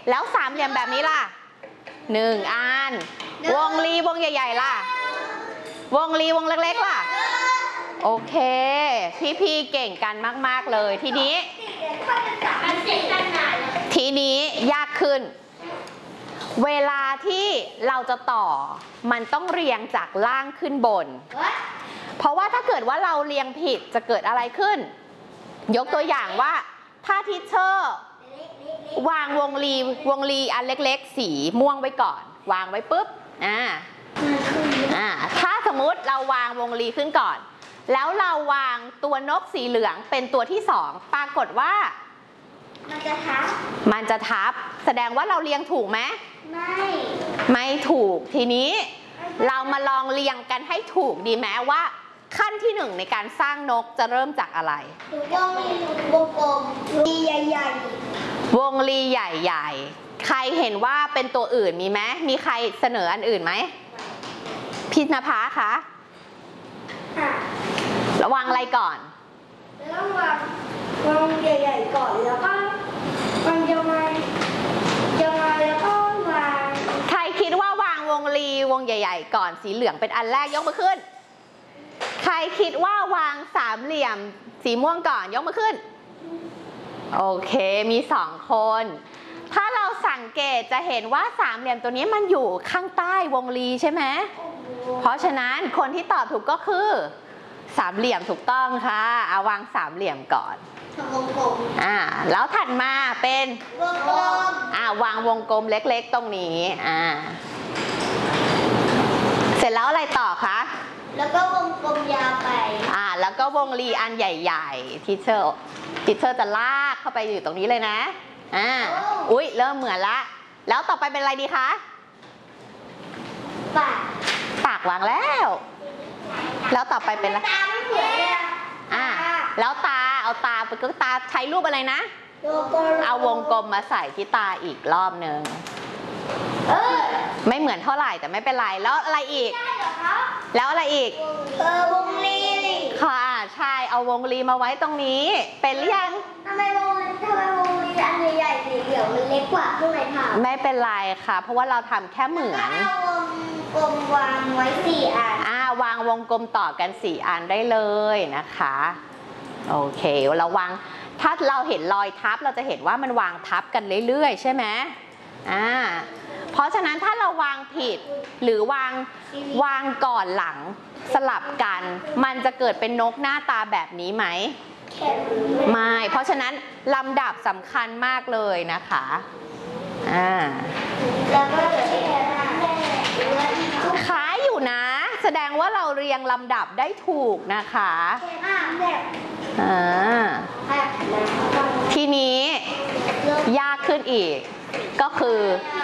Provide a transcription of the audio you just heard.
แล้วสามเหลี่ยมแบบนี้ล่ะ1 อันวงรีวงใหญ่ๆล่ะวงรีวงเล็กๆล่ะโอเคพี่ๆเก่งกันมากๆเลยทีนี้ยากขึ้นเวลาที่เราจะต่อมันต้องเรียงจากล่างขึ้นบนเพราะว่าถ้าเกิดว่าเราเรียงผิดจะเกิดอะไรขึ้นยกตัวอย่างว่าถ้าทิเชอร์วางวงรีอันเล็กๆสีม่วงไว้ก่อนวางไว้ปุ๊บถ้าสมมุติเราวางวงรีขึ้นก่อนแล้วเราวางตัวนกสีเหลืองเป็นตัวที่2ปรากฏว่ามันจะทับแสดงว่าเราเรียงถูกไหมไม่ถูกทีนี้เรามาลองเรียงกันให้ถูกดีไหมว่าขั้นที่1ในการสร้างนกจะเริ่มจากอะไรวงกลมรีใหญ่วงรีใหญ่ๆใครเห็นว่าเป็นตัวอื่นมีไหมมีใครเสนออันอื่นไหมพิณภาคะระวังอะไรก่อนแล้ววางใหญ่ๆก่อนแล้วก็มันจะมาแล้วก็วางใครคิดว่าวางวงรีวงใหญ่ๆก่อนสีเหลืองเป็นอันแรกยกมือขึ้นใครคิดว่าวางสามเหลี่ยมสีม่วงก่อนยกมือขึ้นโอเคมี2 คนถ้าเราสังเกตจะเห็นว่าสามเหลี่ยมตัวนี้มันอยู่ข้างใต้วงรีใช่ไหมเพราะฉะนั้นคนที่ตอบถูกก็คือสามเหลี่ยมถูกต้องค่ะเอาวางสามเหลี่ยมก่อนวงกลมแล้วถัดมาเป็นวงกลมวางวงกลมเล็กๆตรงนี้เสร็จแล้วอะไรต่อคะแล้วก็วงกลมยาวไปแล้วก็วงรีอันใหญ่ๆทิเชอร์จะลากเข้าไปอยู่ตรงนี้เลยนะอุ๊ยเริ่มเหมือนละแล้วต่อไปเป็นอะไรดีคะปากวางแล้วต่อไปเป็นอะไรตาไม่เหมือนเลยแล้วตาเอาตาไปก็ตาใช้รูปอะไรนะเอาวงกลมมาใส่ที่ตาอีกรอบนึงไม่เหมือนเท่าไหร่แต่ไม่เป็นไรแล้วอะไรอีกแล้วอะไรอีกวงรีค่ะใช่เอาวงรีมาไว้ตรงนี้เป็นหรือยังทำไมวงรีอันใหญ่ๆสีเหลืองมันเล็กกว่าข้างในค่ะไม่เป็นไรค่ะเพราะว่าเราทำแค่เหมือนวงกลมวางไว้4 อันวางวงกลมต่อกัน4 อันได้เลยนะคะโอเคเราวางถ้าเราเห็นรอยทับเราจะเห็นว่ามันวางทับกันเรื่อยๆใช่ไหมเพราะฉะนั้นถ้าเราวางผิดหรือวางก่อนหลังสลับกันมันจะเกิดเป็นนกหน้าตาแบบนี้ไหมไม่เพราะฉะนั้นลำดับสำคัญมากเลยนะคะแล้วก็คล้ายอยู่นะแสดงว่าเราเรียงลำดับได้ถูกนะคะทีนี้ยากขึ้นอีกก็คือ